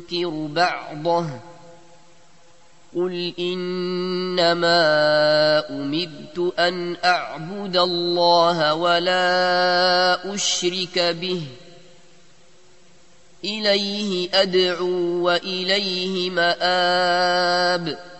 ينكر بعضه قل إنما أمرت أن أعبد الله ولا أشرك به إليه أدعو وإليه مآب